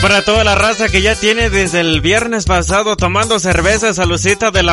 para toda la raza que ya tiene desde el viernes pasado tomando cerveza, saludcita de la